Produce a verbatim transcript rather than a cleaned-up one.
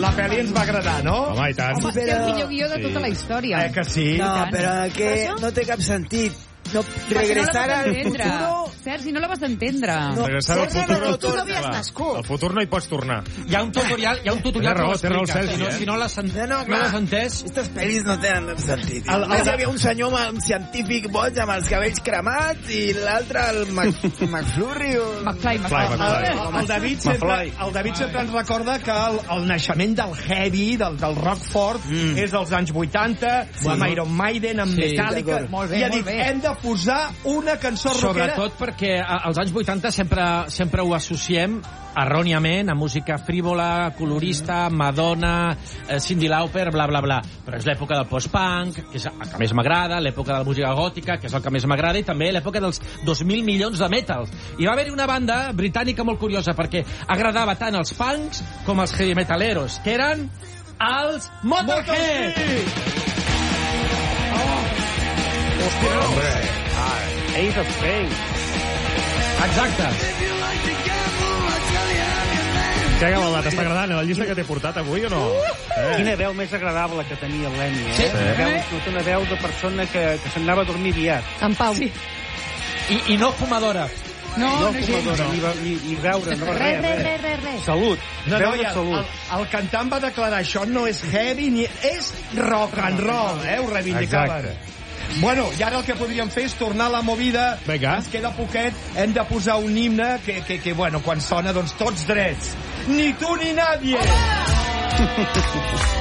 la pel·li ens va agradar, no? Home, i tant. Home, és el millor guió de tota la història. Eh que sí? No, però que no té cap sentit. No, regresar al futuro... Sergi, no la vas entendre. No, Regresar al Sergi, futuro... no, tu no havies Clar, nascut. Al futur no hi pots tornar. Hi ha un tutorial, hi ha un tutorial Té raó, que té raó el l'explica. Sergi, Si no, eh? si no l'has en... No, no, no clar. l'has entès... Aquestes pel·lis no tenen sentit. El- el- Hi havia un senyor amb un científic boig amb els cabells cremats i l'altre, el Mac, McFlurry... O... McFly, Fly, McFly. McFly. El, el, David sempre, el David sempre ens recorda que el, el naixement del heavy, del, del rock fort, mm. és dels anys vuitanta, sí. amb Iron Maiden, amb Sí, Metallica, d'acord. Molt bé, i ha molt dit, bé. hem de posar una cançó rockera. Sobretot perquè a- als anys vuitanta sempre, sempre ho associem erròniament a música frívola, colorista, Madonna, eh, Cyndi Lauper, bla, bla, bla. Però és l'època del post-punk, que és el que més m'agrada, l'època de la música gòtica, que és el que més m'agrada, i també l'època dels dos mil milions de metal. I va haver-hi una banda britànica molt curiosa, perquè agradava tant els punks com els heavy metaleros, que eren els Motorhead! Ace of Base. Exacte. Què, Gavaldà, t'està agradant la llista que t'he portat avui o no? Eh. Quina veu més agradable que tenia el Lenny, eh? Sí. Una veu, tota una veu de persona que, que s'anava a dormir aviat. En Pau. Sí. I, I no fumadora. No, No, no, fumadora, ni, be- ni, ni beure, no, Res, res, res, res. res, res, res. Salut, No, no, veu i de el, el, salut. el cantant va declarar això no és heavy ni és rock and roll, eh? Ho reivindicaven. Exacte. Bueno, i ara el que podríem fer és tornar a la movida. Vinga. Ens queda poquet. Hem de posar un himne que, que, que bueno, quan sona, doncs tots drets. Ni tu ni nadie.